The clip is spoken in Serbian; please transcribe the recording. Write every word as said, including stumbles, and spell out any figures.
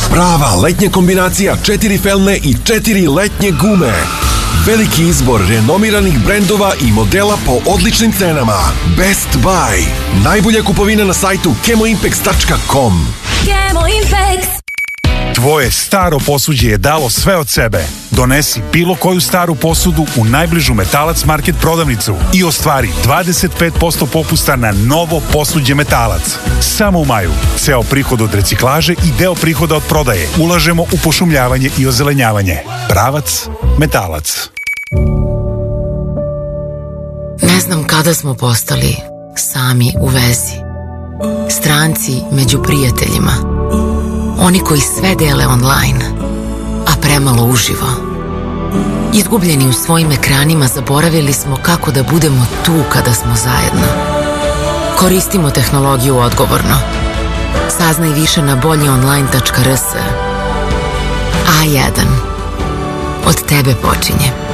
Prava letnja kombinacija četiri felne i četiri letnje gume. Veliki izbor renomiranih brendova i modela po odličnim cenama. Best Buy. Najbolja kupovina na sajtu kemoimpex tačka com. Kemoimpex. Tvoje staro posuđe je dalo sve od sebe. Donesi bilo koju staru posudu u najbližu Metalac Market prodavnicu i ostvari dvadeset pet posto popusta na novo posuđe Metalac. Samo u maju. Ceo prihod od reciklaže i deo prihoda od prodaje ulažemo u pošumljavanje i ozelenjavanje. Pravac Metalac. Ne znam kada smo postali sami u vezi. Stranci među prijateljima. Oni koji sve dele online, a premalo uživo. Izgubljeni u svojim ekranima, zaboravili smo kako da budemo tu kada smo zajedno. Koristimo tehnologiju odgovorno. Saznaj više na bolji online tačka r s. A jedan. Od tebe počinje.